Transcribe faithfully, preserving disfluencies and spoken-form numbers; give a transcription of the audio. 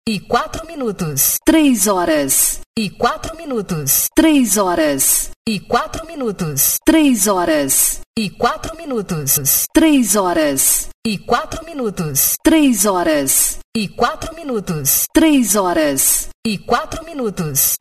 e quatro minutos. Três horas e quatro minutos. Três horas e quatro minutos. Três horas e quatro minutos. Três horas e quatro minutos. Três horas e quatro minutos. Três horas e quatro minutos.